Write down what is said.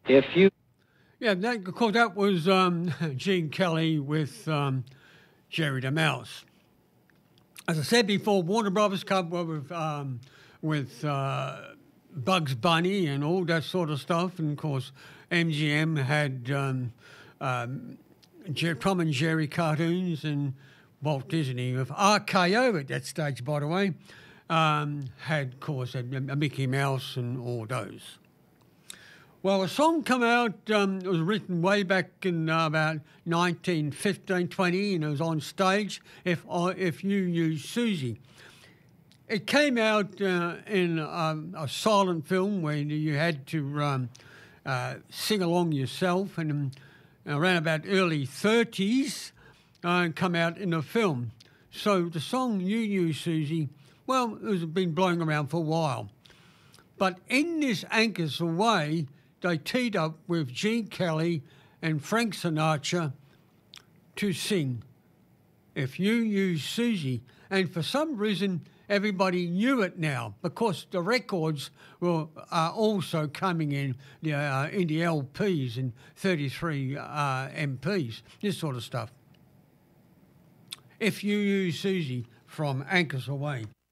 If you Yeah, that, of course, that was Gene Kelly with Jerry the Mouse. As I said before, Warner Brothers come up with Bugs Bunny and all that sort of stuff, and of course, MGM had Tom and Jerry cartoons, and Walt Disney with RKO at that stage, by the way, had, of course, had Mickey Mouse and all those. Well, a song come out, it was written way back in about 1915, 20, and it was on stage, If You Knew Susie. It came out in a silent film where you had to sing along yourself, and around about early 30s, come out in the film. So the song You Knew Susie, well, it was been blowing around for a while. But in this Anchors Away, they teed up with Gene Kelly and Frank Sinatra to sing If You Knew Susie. And for some reason, everybody knew it now because the records are also coming in the LPs and 33 MPs, this sort of stuff. If You Knew Susie from Anchors Away.